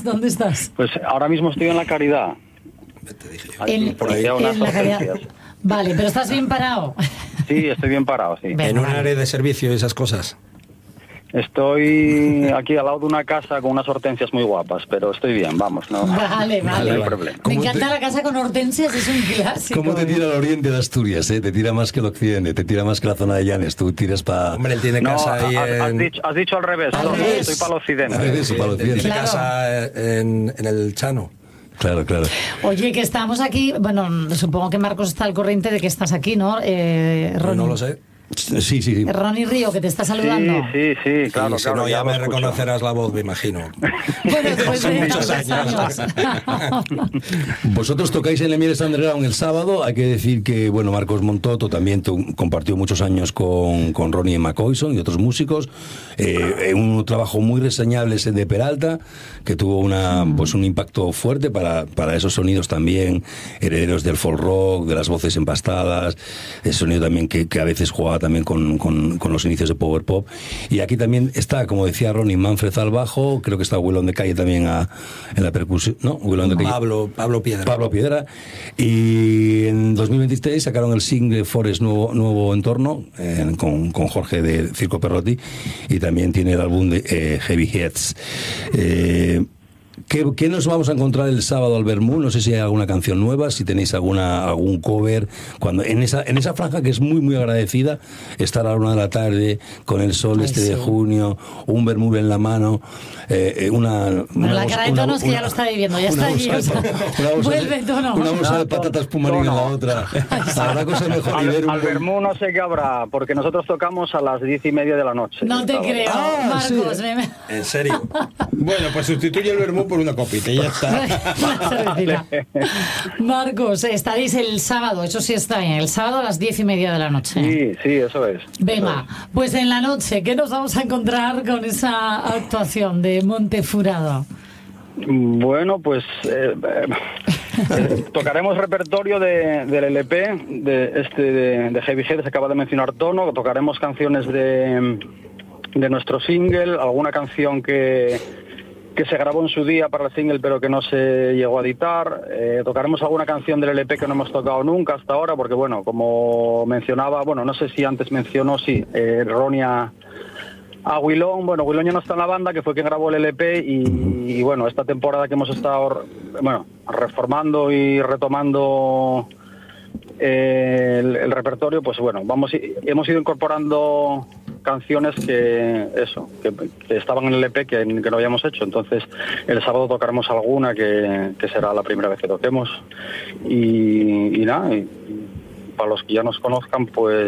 ¿Dónde estás? Pues ahora mismo estoy en La Caridad. Te dije yo. Por ahí a unas en La Caridad. urgencias. Vale, pero ¿estás bien parado? Sí, estoy bien parado, sí. Venga, En un vale. área de servicio y esas cosas. Estoy aquí al lado de una casa con unas hortensias muy guapas, pero estoy bien, vamos, no, Vale, no hay vale. problema. Me ¿Cómo encanta te- la casa con hortensias, es un clásico. ¿Cómo te tira el oriente de Asturias? Te tira más que el occidente, te tira más que la zona de Llanes. Tú tiras para... Hombre, él tiene No, casa ahí has dicho al revés, Al no, revés. estoy para el occidente. Al revés. Sí, para el occidente. tiene Claro. casa en el Chano. Claro, claro. Oye, que estamos aquí, bueno, supongo que Marcos está al corriente de que estás aquí, ¿no? Ronnie. No lo sé. Sí, sí, sí. Ronnie Río, que te está saludando. Sí, claro, Y si claro, no, ya lo me escucho. reconocerás la voz, me imagino. Bueno, después Son de muchos tantos años. Vosotros tocáis en el Mieres Underground el sábado. Hay que decir que, bueno, Marcos Montoto también compartió muchos años con Ronnie McCoyson y otros músicos. Un trabajo muy reseñable ese de Peralta, que tuvo pues un impacto fuerte para esos sonidos también, herederos del folk rock, de las voces empastadas, ese sonido también que a veces jugaba también con los inicios de Power Pop. Y aquí también está, como decía Ronnie, Manfred al bajo, creo que está Wilón de Calle también en la percusión, ¿no? Wilón de Calle. Pablo Piedra. Pablo Piedra. Y en 2023 sacaron el single Forest Nuevo Entorno con Jorge de Circo Perrotti, y también tiene el álbum de Heavy Heads. ¿Qué nos vamos a encontrar el sábado al Vermú? No sé si hay alguna canción nueva, si tenéis algún cover. Cuando en esa franja que es muy, muy agradecida, estar a la 1 de la tarde, con el sol de junio, un Vermú en la mano. Bueno, la cara de Tono es que ya lo está viviendo, ya está allí. Vuelve, Tono. Una bolsa de patatas pumarín en la otra. Habrá cosas mejor y ver Al Vermú no sé qué habrá, porque nosotros tocamos a las 10:30 de la noche. No te creo, Marcos. ¿En serio? Bueno, pues sustituye el vermú por una copita y ya está. Una cervecita. Marcos, estaréis el sábado, eso sí está bien, el sábado a las 10:30 de la noche. Sí, eso es. Venga, pues en la noche, ¿qué nos vamos a encontrar con esa actuación de Montefurado? Bueno, pues tocaremos repertorio del LP de Heavy Head, se acaba de mencionar Tono. Tocaremos canciones de nuestro single, alguna canción que se grabó en su día para el single pero que no se llegó a editar. Tocaremos alguna canción del LP que no hemos tocado nunca hasta ahora, porque bueno, como mencionaba, bueno, no sé si antes mencionó, Ronnie a Wilón. Bueno, Wilón ya no está en la banda, que fue quien grabó el LP, y bueno, esta temporada que hemos estado reformando y retomando el repertorio, pues bueno, hemos ido incorporando canciones que estaban en el EP que no habíamos hecho. Entonces el sábado tocaremos alguna que será la primera vez que toquemos, y nada, y para los que ya nos conozcan, pues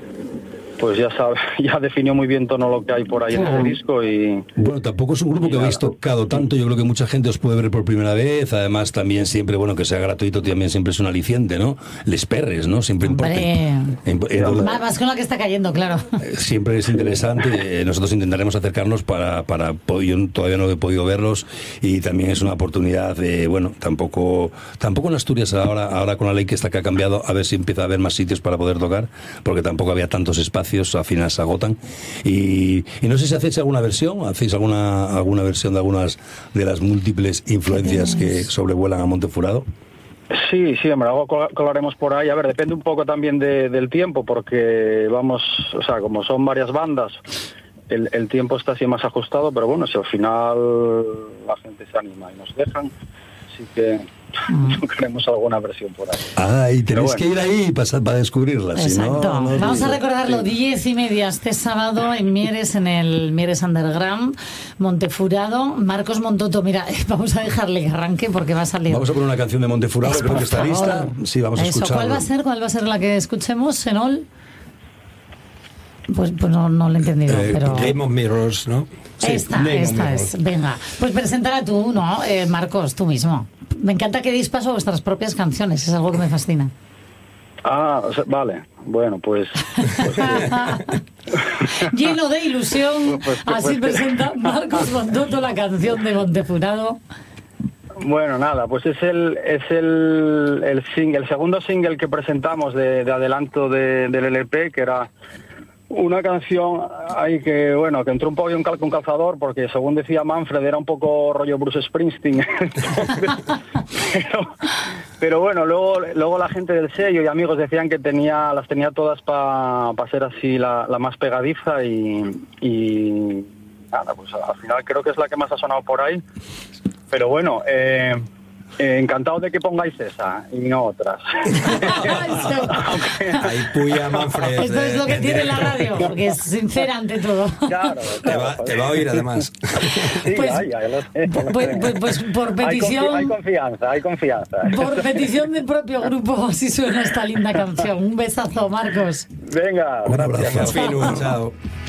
ya definió muy bien Tono lo que hay por ahí en ese disco. Y bueno, tampoco es un grupo que habéis tocado tanto. Yo creo que mucha gente os puede ver por primera vez. Además, también siempre, bueno, que sea gratuito también siempre es un aliciente, ¿no? Les perres, ¿no? Siempre Más con la que está cayendo, claro. Siempre es interesante. Nosotros intentaremos acercarnos yo todavía no he podido verlos, y también es una oportunidad de, bueno, tampoco en Asturias ahora con la ley que ha cambiado, a ver si empieza a haber más sitios para poder tocar, porque tampoco había tantos espacios, al final se agotan. Y no sé si hacéis alguna versión de algunas de las múltiples influencias que sobrevuelan a Montefurado. Sí, hombre, algo colaremos por ahí. A ver, depende un poco también del tiempo, porque como son varias bandas, el tiempo está así más ajustado, pero bueno, si al final la gente se anima y nos dejan, sí que tocaremos alguna versión por ahí. Y tenéis que ir ahí para descubrirla. Exacto. Si no, vamos a recordarlo, 10:30 este sábado en Mieres, en el Mieres Underground, Montefurado. Marcos Montoto, mira, vamos a dejarle que arranque porque va a salir. Vamos a poner una canción de Montefurado, creo que está lista. Sí, vamos a escucharla. ¿Cuál va a ser la que escuchemos, Senol? Pues no lo he entendido, pero... Game of Mirrors, ¿no? Sí, esta es. Venga, pues preséntala tú, ¿no? Marcos, tú mismo. Me encanta que deis paso a vuestras propias canciones, es algo que me fascina. Vale. Bueno, pues lleno de ilusión, así presenta Marcos Montoto la canción de Montefurado. Bueno, nada, pues es el segundo single que presentamos de adelanto del LP, que era Una canción ahí que, bueno, que entró un poco en un calzador, porque según decía Manfred, era un poco rollo Bruce Springsteen. pero bueno, luego la gente del sello y amigos decían que las tenía todas para ser así la más pegadiza y nada, pues al final creo que es la que más ha sonado por ahí. Pero bueno, encantado de que pongáis esa y no otras. Ahí puya Manfred. Esto es lo que tiene la radio, porque es sincera ante todo. Claro, Te va a oír además. Sí, Pues- ya lo sé. Pues por petición... Hay confianza. Por petición del propio grupo, así suena esta linda canción. Un besazo, Marcos. Venga, Un gracias. abrazo. Finu, chao.